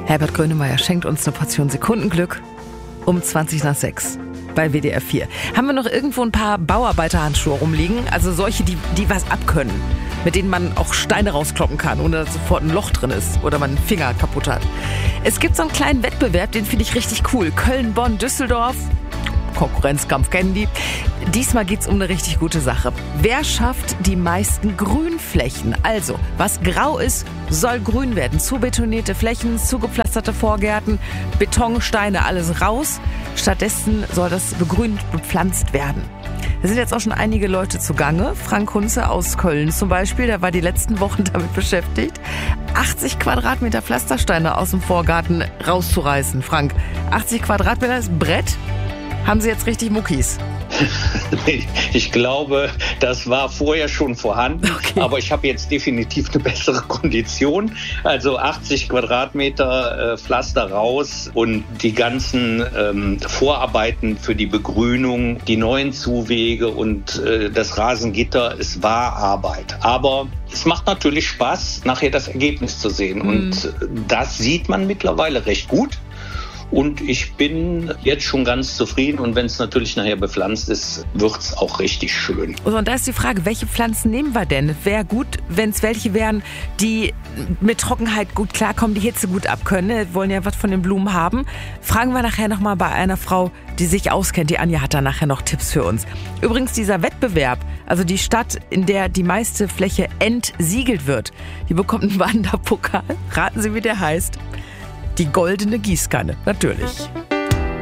Herbert Grönemeyer schenkt uns eine Portion Sekundenglück um 6:20 bei WDR 4. Haben wir noch irgendwo ein paar Bauarbeiterhandschuhe rumliegen? Also solche, die was abkönnen, mit denen man auch Steine rauskloppen kann, ohne dass sofort ein Loch drin ist oder man einen Finger kaputt hat. Es gibt so einen kleinen Wettbewerb, den finde ich richtig cool. Köln, Bonn, Düsseldorf. Konkurrenzkampf kennen die. Diesmal geht's um eine richtig gute Sache. Wer schafft die meisten Grünflächen? Also, was grau ist, soll grün werden. Zubetonierte Flächen, zugepflasterte Vorgärten, Betonsteine, alles raus. Stattdessen soll das begrünt bepflanzt werden. Da sind jetzt auch schon einige Leute zugange. Frank Hunze aus Köln zum Beispiel, der war die letzten Wochen damit beschäftigt, 80 Quadratmeter Pflastersteine aus dem Vorgarten rauszureißen. Frank, 80 Quadratmeter ist ein Brett? Haben Sie jetzt richtig Muckis? Ich glaube, das war vorher schon vorhanden, okay. Aber ich habe jetzt definitiv eine bessere Kondition. Also 80 Quadratmeter Pflaster raus und die ganzen Vorarbeiten für die Begrünung, die neuen Zuwege und das Rasengitter, es war Arbeit. Aber es macht natürlich Spaß, nachher das Ergebnis zu sehen. Und das sieht man mittlerweile recht gut. Und ich bin jetzt schon ganz zufrieden. Und wenn es natürlich nachher bepflanzt ist, wird's auch richtig schön. Und da ist die Frage, welche Pflanzen nehmen wir denn? Wäre gut, wenn es welche wären, die mit Trockenheit gut klarkommen, die Hitze gut abkönnen. Wir wollen ja was von den Blumen haben. Fragen wir nachher nochmal bei einer Frau, die sich auskennt. Die Anja hat da nachher noch Tipps für uns. Übrigens, dieser Wettbewerb, also die Stadt, in der die meiste Fläche entsiegelt wird, die bekommt einen Wanderpokal. Raten Sie, wie der heißt? Die goldene Gießkanne, natürlich.